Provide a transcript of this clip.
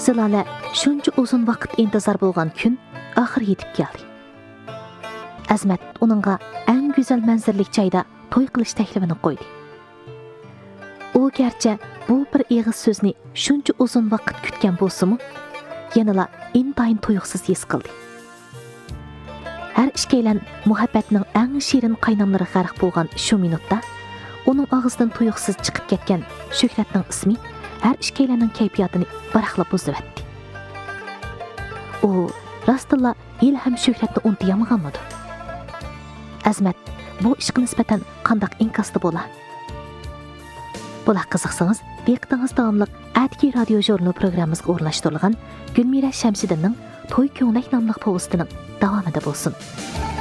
Zilola shuncha uzun vaqt intizor bo'lgan kun oxir yetib keldi. Azmat uningga eng go'zal manzaralik joyda to'y qilish taklifini qo'ydi. U garchi bu bir eg'iz so'zni shuncha uzun vaqt kutgan bo'lsa-mu, yanala intayin tuyuqsiz his qildi. Har ikkilan muhabbatning eng shirin qaynamlari g'arq bo'lgan shu minutda uning og'zidan tuyuqsiz chiqib ketgan Shuhratning ismi har ikkilarning kayfiyatini baraqlab buzib-etdi. U rostilla ilham Shuhratni unutmayamganmidi? Azmat bu ishga nisbatan qanday inkosda bo'lar? Bular qiziqsangiz, diqqatingiz davomli Atki radio jurnal programmamizga o'rnashtirilgan Gulmira Shamsidinning To'y ko'nglik nomli povestining davomida bo'lsin.